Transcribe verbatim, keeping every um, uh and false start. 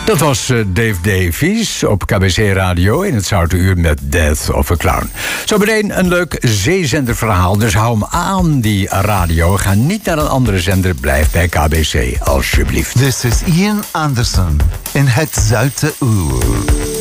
Dat was uh, Dave Davies op K B C Radio in het Zoute Uur met Death of a Clown. Zo meteen een leuk zeezenderverhaal, dus hou hem aan die radio. Ga niet naar een andere zender, blijf bij K B C, alsjeblieft. This is Ian Anderson in het Zoute Uur.